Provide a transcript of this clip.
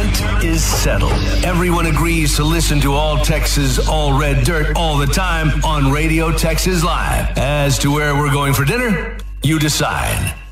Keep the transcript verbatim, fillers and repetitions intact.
agreement is settled. Everyone agrees to listen to All Texas, All Red Dirt all the time on Radio Texas Live. As to where we're going for dinner, you decide.